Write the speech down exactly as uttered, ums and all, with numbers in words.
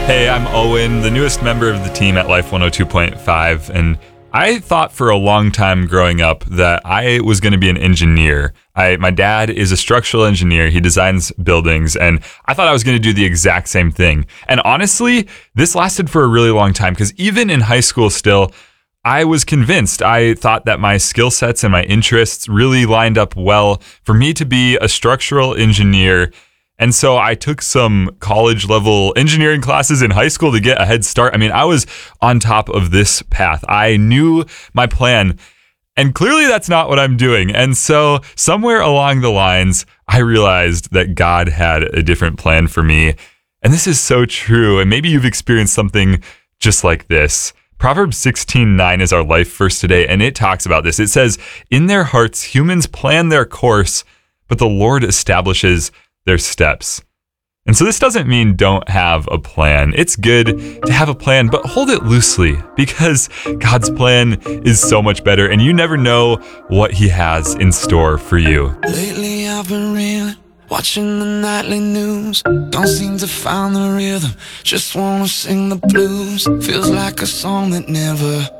Hey, I'm Owen, the newest member of the team at Life one oh two point five, and I thought for a long time growing up that I was going to be an engineer. I, my dad is a structural engineer. He designs buildings, and I thought I was going to do the exact same thing. And honestly, this lasted for a really long time because even in high school still, I was convinced. I thought that my skill sets and my interests really lined up well for me to be a structural engineer. And so I took some college level engineering classes in high school to get a head start. I mean, I was on top of this path. I knew my plan, and clearly that's not what I'm doing. And so somewhere along the lines, I realized that God had a different plan for me. And this is so true. And maybe you've experienced something just like this. Proverbs sixteen nine is our life verse today, and it talks about this. It says, "In their hearts, humans plan their course, but the Lord establishes their steps." And so this doesn't mean don't have a plan. It's good to have a plan, but hold it loosely because God's plan is so much better, and you never know what He has in store for you. Lately I've been reeling, watching the nightly news. Don't seem to find the rhythm, just wanna sing the blues. Feels like a song that never